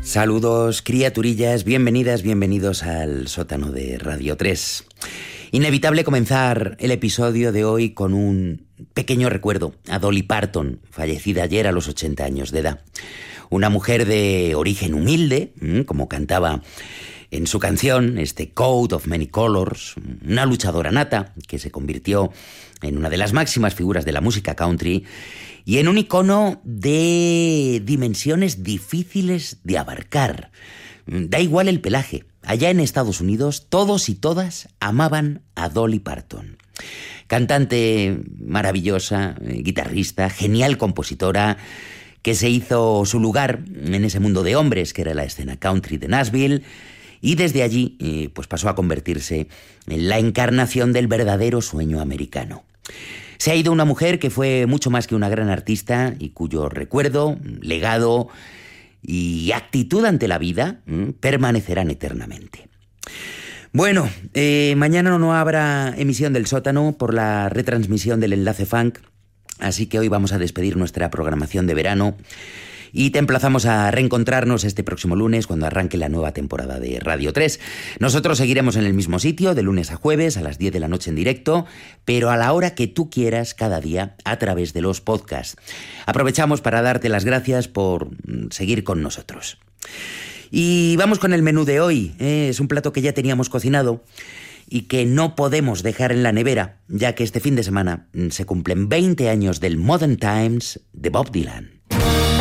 Saludos, criaturillas, bienvenidas, bienvenidos al sótano de Radio 3. Inevitable comenzar el episodio de hoy con un pequeño recuerdo a Dolly Parton, fallecida ayer a los 80 años de edad. Una mujer de origen humilde, como cantaba en su canción, Coat of Many Colors, una luchadora nata que se convirtió en una de las máximas figuras de la música country y en un icono de dimensiones difíciles de abarcar. Da igual el pelaje. Allá en Estados Unidos, todos y todas amaban a Dolly Parton. Cantante maravillosa, guitarrista, genial compositora, que se hizo su lugar en ese mundo de hombres que era la escena country de Nashville, y desde allí pues pasó a convertirse en la encarnación del verdadero sueño americano. Se ha ido una mujer que fue mucho más que una gran artista y cuyo recuerdo, legado y actitud ante la vida permanecerán eternamente. Bueno, mañana no habrá emisión del sótano por la retransmisión del Enlace Funk, así que hoy vamos a despedir nuestra programación de verano y te emplazamos a reencontrarnos este próximo lunes cuando arranque la nueva temporada de Radio 3. Nosotros seguiremos en el mismo sitio de lunes a jueves a las 10 de la noche en directo, pero a la hora que tú quieras cada día a través de los podcasts. Aprovechamos para darte las gracias por seguir con nosotros. Y vamos con el menú de hoy. Es un plato que ya teníamos cocinado y que no podemos dejar en la nevera, ya que este fin de semana se cumplen 20 años del Modern Times de Bob Dylan.